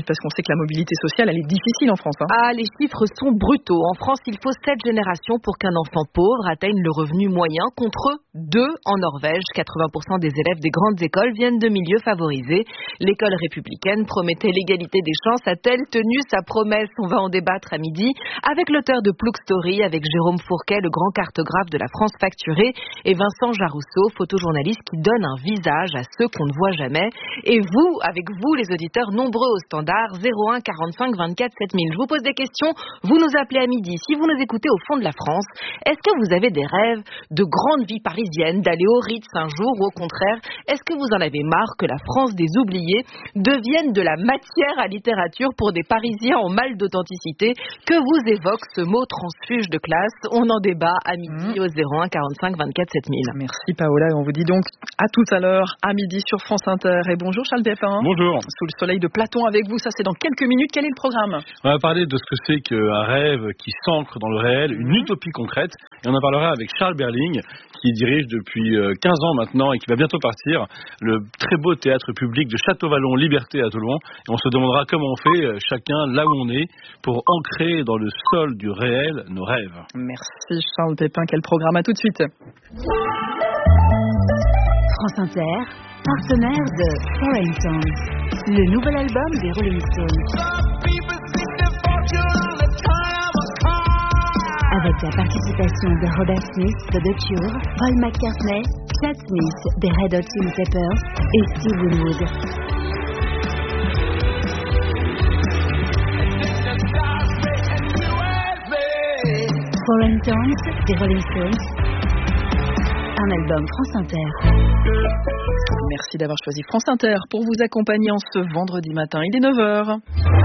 parce qu'on sait que la mobilité sociale, elle est difficile en France. Ah, les chiffres sont brutaux. En France, il faut 7 générations pour qu'un enfant pauvre atteigne le revenu moyen, contre 2 en Norvège. 80% des élèves des grandes écoles viennent de milieux favorisés. L'école républicaine promettait l'égalité des chances. A-t-elle tenu sa promesse? On va en débattre à midi avec l'auteur de Plouc Story, avec Jérôme Fourquet, le grand cartographe de la France facturée, et Vincent Jarousseau, photojournaliste qui donne un visage à ceux qu'on ne voit jamais. Et vous, avec vous, les auditeurs nombreux au standard 01 45 24 7000. Je vous pose des questions, vous nous appelez à midi. Si vous nous écoutez au fond de la France, est-ce que vous avez des rêves de grande vie parisienne, d'aller au Ritz un jour, ou au contraire, est-ce que vous en avez marre que la France des oubliés devienne de la matière à littérature pour des Parisiens en mal d'authenticité? Que vous évoque ce mot transfuge de classe? On en débat à midi au 01 45 24 7000. Merci Paola, et on vous dit donc à tout à l'heure, à midi sur France Inter. Et bonjour Charles Pépin. Bonjour. Sous le soleil de Platon avec vous, ça c'est dans quelques minutes. Quel est le programme? On va parler de ce que c'est qu'un rêve qui s'ancre dans le réel, une utopie concrète. Et on en parlera avec Charles Berling, qui dirige depuis 15 ans maintenant et qui va bientôt partir le très beau théâtre public de Château-Vallon-Liberté à Toulon. Et on se demandera comment on fait, chacun là où on est, pour ancrer dans le sol du réel nos rêves. Merci Charles Pépin. Quel programme? À tout de suite. France Inter, partenaire de Foreign Songs, le nouvel album des Rolling Stones. Avec la participation de Robert Smith de The Cure, Paul McCartney, Chad Smith des Red Hot Chili Peppers et Steve Winwood. Foreign Songs des Rolling Stones, un album France Inter. Merci d'avoir choisi France Inter pour vous accompagner en ce vendredi matin. Il est 9h.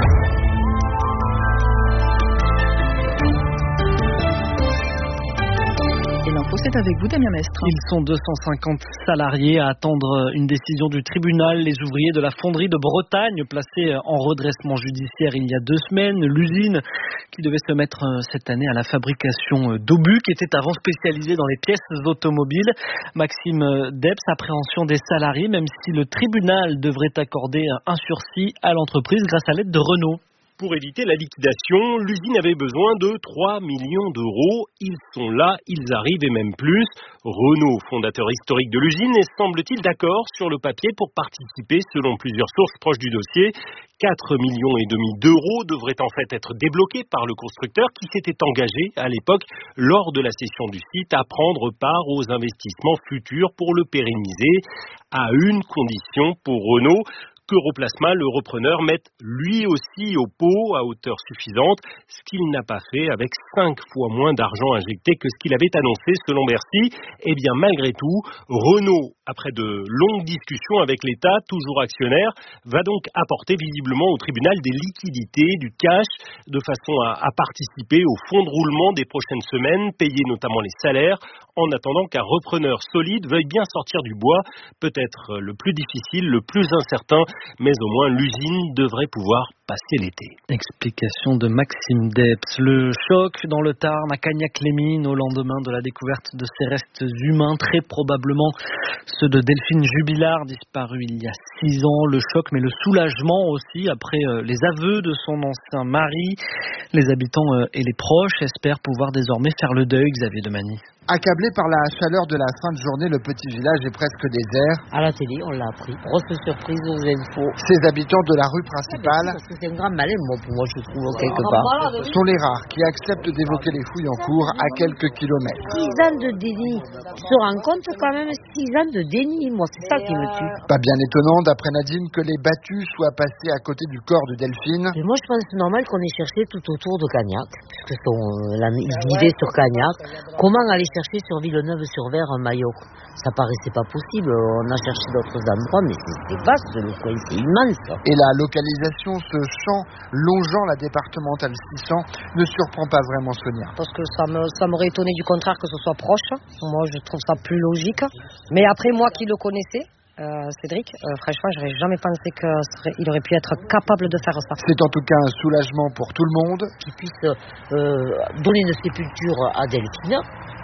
Et l'info, c'est avec vous, Damien Mestre. Ils sont 250 salariés à attendre une décision du tribunal. Les ouvriers de la fonderie de Bretagne, placés en redressement judiciaire il y a 2 semaines. L'usine qui devait se mettre cette année à la fabrication d'obus, qui était avant spécialisée dans les pièces automobiles. Maxime Debs, appréhension des salariés, même si le tribunal devrait accorder un sursis à l'entreprise grâce à l'aide de Renault. Pour éviter la liquidation, l'usine avait besoin de 3 millions d'euros. Ils sont là, ils arrivent et même plus. Renault, fondateur historique de l'usine, est semble-t-il d'accord sur le papier pour participer, selon plusieurs sources proches du dossier. 4,5 millions d'euros devraient en fait être débloqués par le constructeur qui s'était engagé à l'époque, lors de la cession du site, à prendre part aux investissements futurs pour le pérenniser, à une condition pour Renault: qu'Europlasma, le repreneur, mette lui aussi au pot à hauteur suffisante, ce qu'il n'a pas fait avec 5 fois moins d'argent injecté que ce qu'il avait annoncé selon Bercy. Eh bien, malgré tout, Renault, après de longues discussions avec l'État, toujours actionnaire, va donc apporter visiblement au tribunal des liquidités, du cash, de façon à participer au fonds de roulement des prochaines semaines, payer notamment les salaires, en attendant qu'un repreneur solide veuille bien sortir du bois, peut-être le plus difficile, le plus incertain, mais au moins l'usine devrait pouvoir passer l'été. Explication de Maxime Debs. Le choc dans le Tarn à Cagnac-les-Mines au lendemain de la découverte de ces restes humains, très probablement ceux de Delphine Jubilard, disparue il y a 6 ans. Le choc, mais le soulagement aussi après les aveux de son ancien mari. Les habitants et les proches espèrent pouvoir désormais faire le deuil, Xavier Demany. Accablé par la chaleur de la fin de journée, le petit village est presque désert. À la télé, on l'a appris. Grosse surprise aux infos. Ces habitants de la rue principale, parce que c'est un grand malin, moi, pour moi, je trouve, quelque part, sont les rares qui acceptent d'évoquer les fouilles en cours à quelques kilomètres. 6 ans de déni. Tu te rends compte quand même, 6 ans de déni, moi, c'est ça qui me tue. Pas bien étonnant, d'après Nadine, que les battus soient passés à côté du corps de Delphine. Et moi, je pense que c'est normal qu'on ait cherché tout autour de Cagnac, puisque ils vivaient sur Cagnac. Comment aller chercher sur Villeneuve-sur-Ver un maillot? Ça paraissait pas possible. On a cherché d'autres endroits, mais c'était vaste, le coin, c'est immense. Et la localisation, ce champ longeant la départementale 600, ne surprend pas vraiment Sonia. Parce que ça m'aurait étonné du contraire que ce soit proche. Moi, je trouve ça plus logique. Mais après, moi qui le connaissais, Cédric, franchement, j'aurais jamais pensé qu'il aurait pu être capable de faire ça. C'est en tout cas un soulagement pour tout le monde. Qu'il puisse donner une sépulture à Delphine,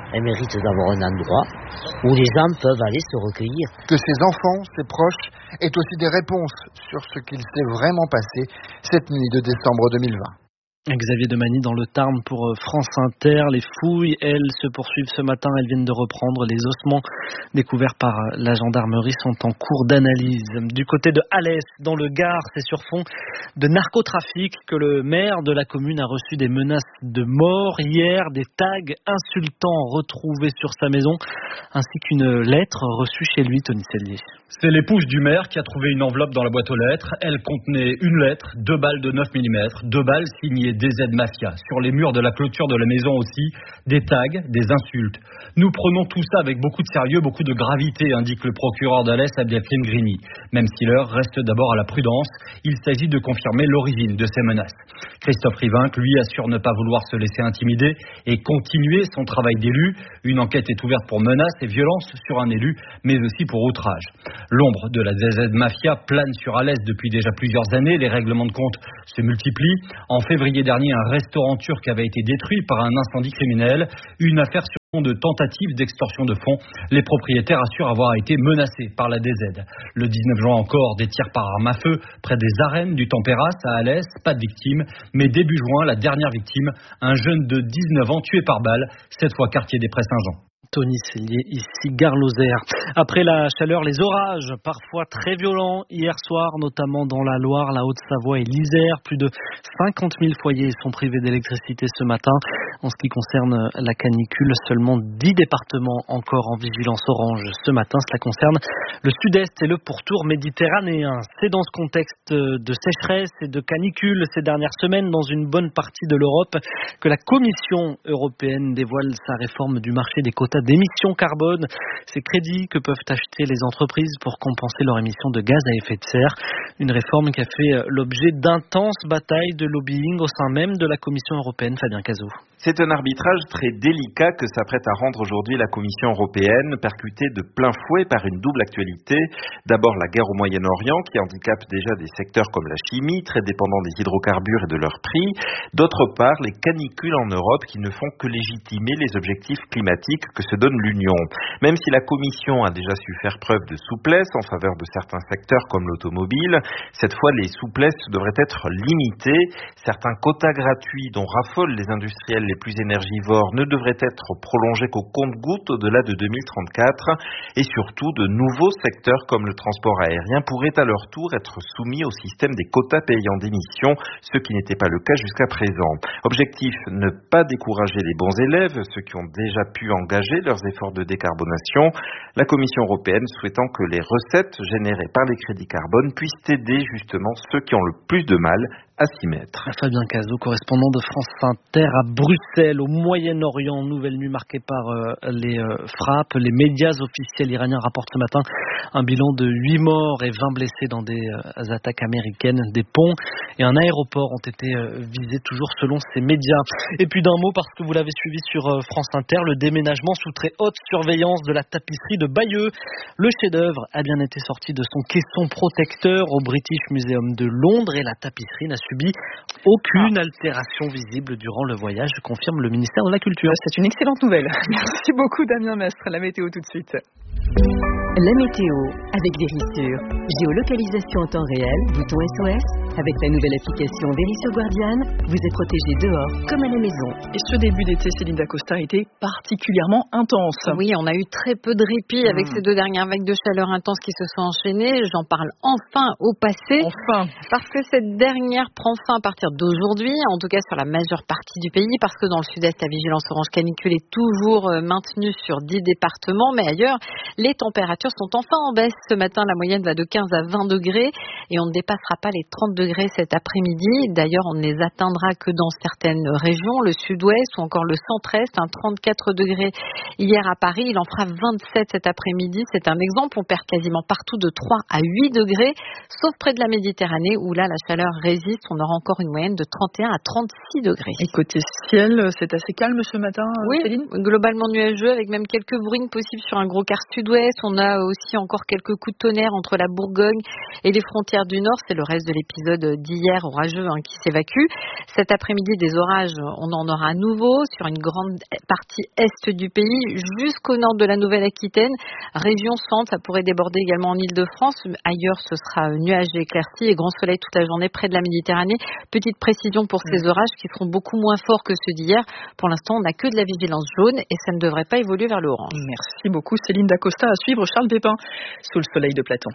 elle mérite d'avoir un endroit où les gens peuvent aller se recueillir. Que ses enfants, ses proches, aient aussi des réponses sur ce qu'il s'est vraiment passé cette nuit de décembre 2020. Xavier Demagny dans le Tarn pour France Inter. Les fouilles, elles, se poursuivent ce matin. Elles viennent de reprendre. Les ossements découverts par la gendarmerie sont en cours d'analyse. Du côté de Alès, dans le Gard, c'est sur fond de narcotrafic que le maire de la commune a reçu des menaces de mort hier, des tags insultants retrouvés sur sa maison, ainsi qu'une lettre reçue chez lui, Tony Sellier. C'est l'épouse du maire qui a trouvé une enveloppe dans la boîte aux lettres. Elle contenait une lettre, 2 balles de 9 mm, 2 balles signées DZ Mafia. Sur les murs de la clôture de la maison aussi, des tags, des insultes. Nous prenons tout ça avec beaucoup de sérieux, beaucoup de gravité, indique le procureur d'Alès, Abdelkrim Grini. Même si l'heure reste d'abord à la prudence, il s'agit de confirmer l'origine de ces menaces. Christophe Rivinc, lui, assure ne pas vouloir se laisser intimider et continuer son travail d'élu. Une enquête est ouverte pour menaces et violences sur un élu, mais aussi pour outrage. L'ombre de la DZ Mafia plane sur Alès depuis déjà plusieurs années. Les règlements de compte se multiplient. En février dernier, un restaurant turc avait été détruit par un incendie criminel. Une affaire sur fond de tentative d'extorsion de fonds. Les propriétaires assurent avoir été menacés par la DZ. Le 19 juin encore, des tirs par arme à feu près des arènes du Tempéras à Alès. Pas de victime. Mais début juin, la dernière victime, un jeune de 19 ans tué par balle, cette fois quartier des Prés-Saint-Jean. Tony Sellier, ici Gare-Lozère. Après la chaleur, les orages, parfois très violents, hier soir, notamment dans la Loire, la Haute-Savoie et l'Isère. Plus de 50 000 foyers sont privés d'électricité ce matin. En ce qui concerne la canicule, seulement 10 départements encore en vigilance orange ce matin. Cela concerne le sud-est et le pourtour méditerranéen. C'est dans ce contexte de sécheresse et de canicule ces dernières semaines dans une bonne partie de l'Europe que la Commission européenne dévoile sa réforme du marché des quotas d'émissions carbone, ces crédits que peuvent acheter les entreprises pour compenser leurs émissions de gaz à effet de serre. Une réforme qui a fait l'objet d'intenses batailles de lobbying au sein même de la Commission européenne. Fabien Cazot. C'est un arbitrage très délicat que s'apprête à rendre aujourd'hui la Commission européenne, percutée de plein fouet par une double actualité. D'abord la guerre au Moyen-Orient qui handicape déjà des secteurs comme la chimie, très dépendants des hydrocarbures et de leur prix. D'autre part, les canicules en Europe qui ne font que légitimer les objectifs climatiques que se donne l'Union. Même si la Commission a déjà su faire preuve de souplesse en faveur de certains secteurs comme l'automobile, cette fois les souplesses devraient être limitées. Certains quotas gratuits dont raffolent les industriels les plus énergivores ne devraient être prolongés qu'au compte-gouttes au-delà de 2034 et surtout de nouveaux secteurs comme le transport aérien pourraient à leur tour être soumis au système des quotas payants d'émissions, ce qui n'était pas le cas jusqu'à présent. Objectif, ne pas décourager les bons élèves, ceux qui ont déjà pu engager leurs efforts de décarbonation, la Commission européenne souhaitant que les recettes générées par les crédits carbone puissent aider justement ceux qui ont le plus de mal à s'y mettre. Fabien Cazot, correspondant de France Inter à Bruxelles, au Moyen-Orient, nouvelle nuit marquée par les frappes. Les médias officiels iraniens rapportent ce matin un bilan de 8 morts et 20 blessés dans des attaques américaines. Des ponts et un aéroport ont été visés toujours selon ces médias. Et puis d'un mot, parce que vous l'avez suivi sur France Inter, le déménagement sous très haute surveillance de la tapisserie de Bayeux. Le chef-d'œuvre a bien été sorti de son caisson protecteur au British Museum de Londres et la tapisserie n'a subi aucune altération visible durant le voyage, confirme le ministère de la Culture. C'est une excellente nouvelle. Merci beaucoup Damien Mestre. La météo tout de suite. La météo avec Vérissure. Géolocalisation en temps réel, bouton SOS. Avec la nouvelle application Vérissure Guardian, vous êtes protégé dehors comme à la maison. Et ce début d'été, Céline Dacosta, a été particulièrement intense. Oui, on a eu très peu de répit avec ces 2 dernières vagues de chaleur intense qui se sont enchaînées. J'en parle enfin au passé. Enfin. Parce que cette dernière prend fin à partir d'aujourd'hui, en tout cas sur la majeure partie du pays, parce que dans le sud-est, la vigilance orange canicule est toujours maintenue sur 10 départements, mais ailleurs, les températures sont enfin en baisse. Ce matin, la moyenne va de 15 à 20 degrés et on ne dépassera pas les 30 degrés cet après-midi. D'ailleurs, on ne les atteindra que dans certaines régions, le sud-ouest ou encore le centre-est. 34 degrés hier à Paris, il en fera 27 cet après-midi. C'est un exemple, on perd quasiment partout de 3 à 8 degrés, sauf près de la Méditerranée où là, la chaleur résiste. On aura encore une moyenne de 31 à 36 degrés. Et côté ciel, c'est assez calme ce matin, oui, Céline ? Globalement nuageux avec même quelques bruines possibles sur un gros quart sud-ouest. On a aussi encore quelques coups de tonnerre entre la Bourgogne et les frontières du Nord. C'est le reste de l'épisode période d'hier orageux qui s'évacue. Cet après-midi, des orages, on en aura à nouveau sur une grande partie est du pays jusqu'au nord de la Nouvelle-Aquitaine. Région centre, ça pourrait déborder également en Île-de-France. Ailleurs, ce sera nuages et éclaircies et grand soleil toute la journée près de la Méditerranée. Petite précision pour ces orages qui seront beaucoup moins forts que ceux d'hier. Pour l'instant, on n'a que de la vigilance jaune et ça ne devrait pas évoluer vers l'orange. Merci beaucoup Céline Dacosta. À suivre Charles Pépin sous le soleil de Platon.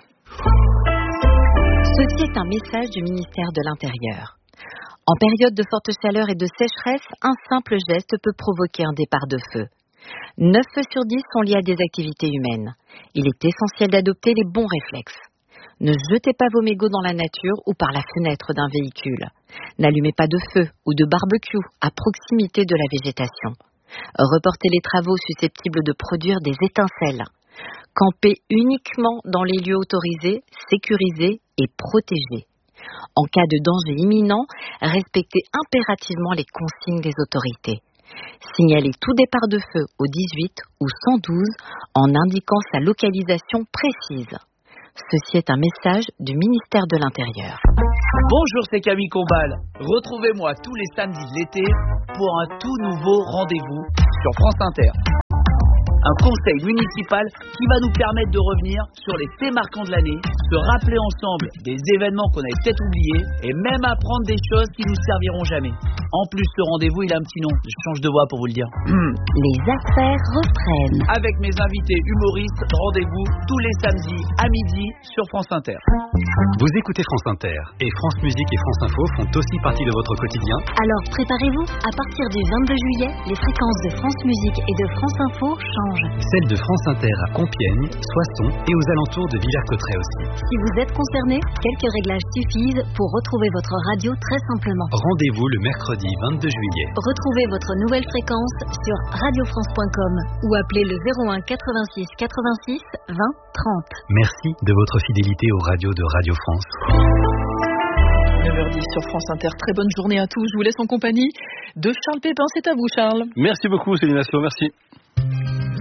Ceci est un message du ministère de l'Intérieur. En période de forte chaleur et de sécheresse, un simple geste peut provoquer un départ de feu. 9 feux sur 10 sont liés à des activités humaines. Il est essentiel d'adopter les bons réflexes. Ne jetez pas vos mégots dans la nature ou par la fenêtre d'un véhicule. N'allumez pas de feu ou de barbecue à proximité de la végétation. Reportez les travaux susceptibles de produire des étincelles. Campez uniquement dans les lieux autorisés, sécurisés et protégés. En cas de danger imminent, respectez impérativement les consignes des autorités. Signalez tout départ de feu au 18 ou 112 en indiquant sa localisation précise. Ceci est un message du ministère de l'Intérieur. Bonjour, c'est Camille Combal. Retrouvez-moi tous les samedis de l'été pour un tout nouveau rendez-vous sur France Inter. Un conseil municipal qui va nous permettre de revenir sur les faits marquants de l'année, se rappeler ensemble des événements qu'on avait peut-être oubliés et même apprendre des choses qui nous serviront jamais. En plus, ce rendez-vous, il a un petit nom. Je change de voix pour vous le dire. Les affaires reprennent. Avec mes invités humoristes, rendez-vous tous les samedis à midi sur France Inter. Vous écoutez France Inter et France Musique et France Info font aussi partie de votre quotidien. Alors préparez-vous, à partir du 22 juillet, les fréquences de France Musique et de France Info changent. Celle de France Inter à Compiègne, Soissons et aux alentours de Villers-Cotterêts aussi. Si vous êtes concerné, quelques réglages suffisent pour retrouver votre radio très simplement. Rendez-vous le mercredi 22 juillet. Retrouvez votre nouvelle fréquence sur radiofrance.com ou appelez le 01 86 86 20 30. Merci de votre fidélité aux radios de Radio France. 9h10 sur France Inter. Très bonne journée à tous. Je vous laisse en compagnie de Charles Pépin. C'est à vous, Charles. Merci beaucoup, Céline Aslo. Merci.